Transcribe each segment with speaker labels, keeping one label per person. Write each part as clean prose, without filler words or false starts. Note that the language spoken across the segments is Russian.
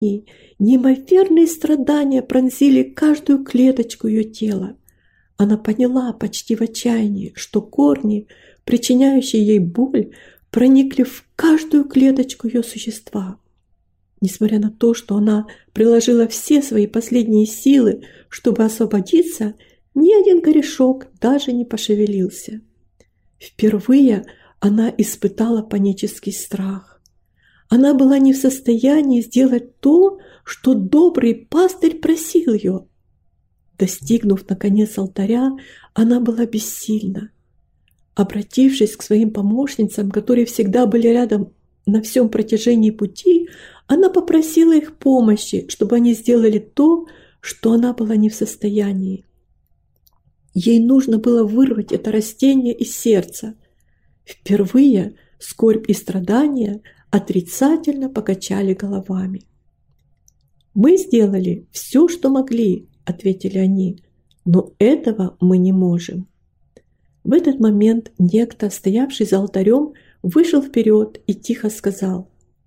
Speaker 1: И неимоверные страдания пронзили каждую клеточку ее тела. Она поняла почти в отчаянии, что корни, причиняющие ей боль, проникли в каждую клеточку ее существа. Несмотря на то, что она приложила все свои последние силы, чтобы освободиться, ни один корешок даже не пошевелился. Впервые она испытала панический страх. Она была не в состоянии сделать то, что добрый пастырь просил ее. Достигнув, наконец, алтаря, она была бессильна. Обратившись к своим помощницам, которые всегда были рядом на всем протяжении пути, она попросила их помощи, чтобы они сделали то, что она была не в состоянии. Ей нужно было вырвать это растение из сердца. Впервые скорбь и страдания отрицательно покачали головами. «Мы сделали все, что могли», — ответили они, — «но этого мы не можем». В этот момент некто, стоявший за алтарем, вышел вперед и тихо сказал: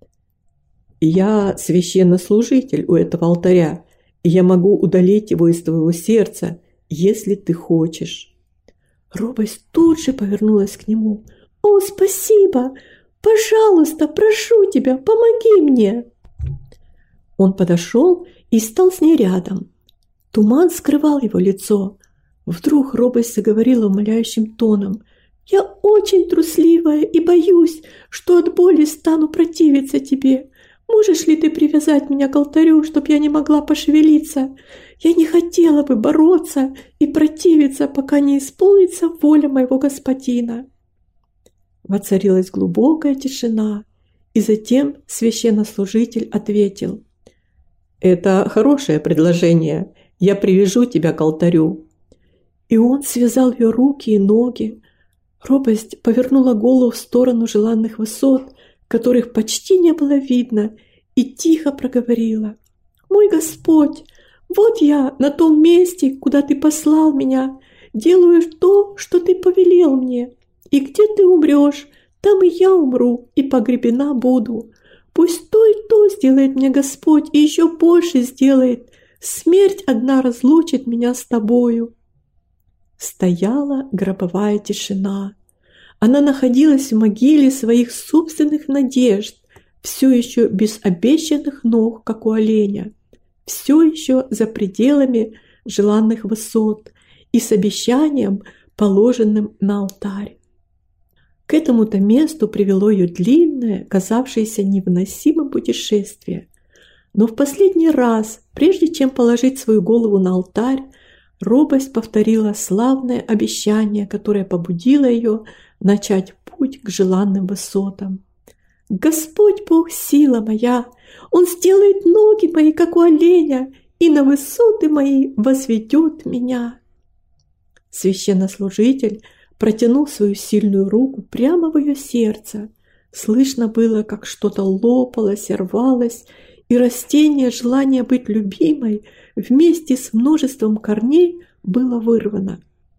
Speaker 1: «Я священнослужитель у этого алтаря, и я могу удалить его из твоего сердца, если ты хочешь». Робость тут же повернулась к нему. «О, спасибо! Пожалуйста, прошу тебя, помоги мне!» Он подошел и стал с ней рядом. Туман скрывал его лицо. Вдруг робость заговорила умоляющим тоном: «Я очень трусливая и боюсь, что от боли стану противиться тебе. Можешь ли ты привязать меня к алтарю, чтоб я не могла пошевелиться? Я не хотела бы бороться и противиться, пока не исполнится воля моего господина». Воцарилась глубокая тишина, и затем священнослужитель ответил: «Это хорошее предложение. Я привяжу тебя к алтарю». И он связал ее руки и ноги. Робость повернула голову в сторону желанных высот, которых почти не было видно, и тихо проговорила: «Мой Господь, вот я на том месте, куда ты послал меня, делаю то, что ты повелел мне, и где ты умрешь, там и я умру, и погребена буду. Пусть то и то сделает мне Господь, и еще больше сделает. Смерть одна разлучит меня с тобою». Стояла гробовая тишина. Она находилась в могиле своих собственных надежд, все еще без обещанных ног, как у оленя, все еще за пределами желанных высот и с обещанием, положенным на алтарь. К этому-то месту привело ее длинное, казавшееся невыносимым путешествие. Но в последний раз, прежде чем положить свою голову на алтарь, робость повторила славное обещание, которое побудило ее начать путь к желанным высотам. «Господь Бог, сила моя, Он сделает ноги мои, как у оленя, и на высоты мои возведет меня». Священнослужитель протянул свою сильную руку прямо в ее сердце. Слышно было, как что-то лопалось и рвалось, и растение желания быть любимой вместе с множеством корней было вырвано.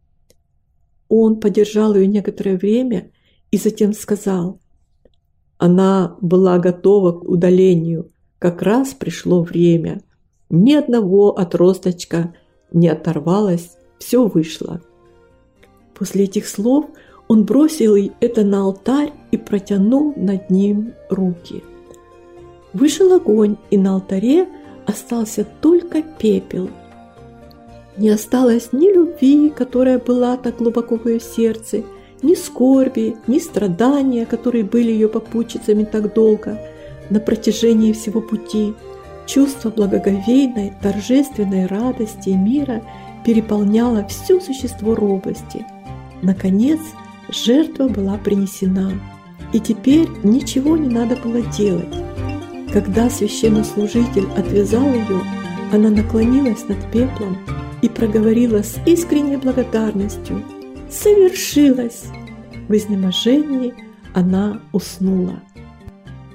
Speaker 1: Он подержал ее некоторое время и затем сказал: «Она была готова к удалению, как раз пришло время. Ни одного отросточка не оторвалось, все вышло». После этих слов он бросил это на алтарь и протянул над ним руки. Вышел огонь, и на алтаре остался только пепел. Не осталось ни любви, которая была так глубоко в ее сердце, ни скорби, ни страдания, которые были ее попутчицами так долго, на протяжении всего пути. Чувство благоговейной, торжественной радости и мира переполняло все существо робости. Наконец, жертва была принесена, и теперь ничего не надо было делать. Когда священнослужитель отвязал ее, она наклонилась над пеплом и проговорила с искренней благодарностью: «Совершилось!» В изнеможении она уснула.